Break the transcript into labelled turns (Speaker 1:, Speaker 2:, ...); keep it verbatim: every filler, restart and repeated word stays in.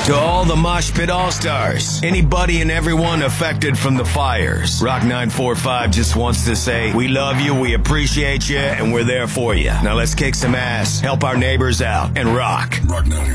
Speaker 1: To all the Mosh Pit All-Stars, anybody and everyone affected from the fires, Rock nine forty-five just wants to say, we love you, we appreciate you, and we're there for you. Now let's kick some ass, help our neighbors out, and rock.
Speaker 2: Rock ninety.